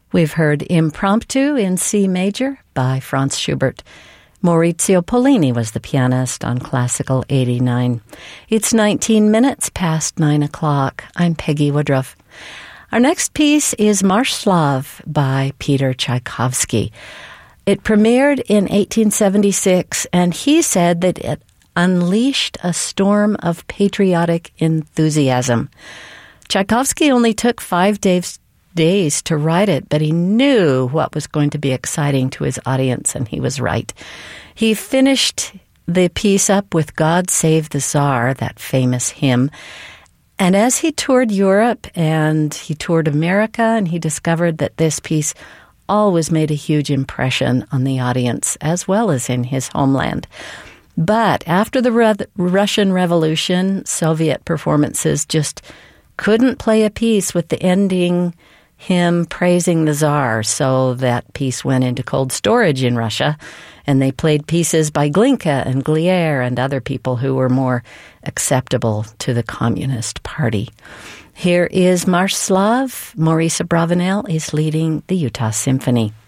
We've heard Impromptu in C major by Franz Schubert. Maurizio Pollini was the pianist on Classical 89. It's 19 minutes past 9 o'clock. I'm Peggy Woodruff. Our next piece is Marsch Slave by Peter Tchaikovsky. It premiered in 1876, and he said that it unleashed a storm of patriotic enthusiasm. Tchaikovsky only took 5 days to write it, but he knew what was going to be exciting to his audience, and he was right. He finished the piece up with God Save the Tsar, that famous hymn, and as he toured Europe and he toured America, and he discovered that this piece always made a huge impression on the audience, as well as in his homeland. But after the Russian Revolution, Soviet performances just couldn't play a piece with the ending hymn praising the Tsar, so that piece went into cold storage in Russia, and they played pieces by Glinka and Glier and other people who were more acceptable to the Communist Party. Here is Marsch Slave. Maurice Abravanel is leading the Utah Symphony.